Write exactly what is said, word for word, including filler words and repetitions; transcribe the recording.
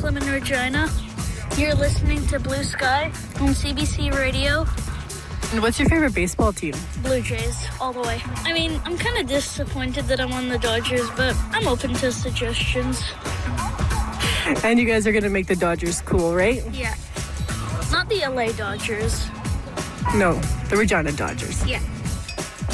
live in Regina. You're listening to Blue Sky on C B C Radio. And what's your favorite baseball team? Blue Jays, all the way. I mean, I'm kind of disappointed that I'm on the Dodgers, but I'm open to suggestions. And you guys are going to make the Dodgers cool, right? Yeah. Not the L A Dodgers. No, the Regina Dodgers. Yeah.